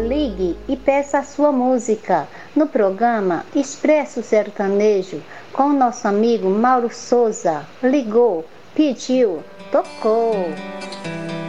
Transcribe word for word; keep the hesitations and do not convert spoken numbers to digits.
Ligue e peça a sua música no programa Expresso Sertanejo com nosso amigo Mauro Souza. Ligou, pediu, tocou.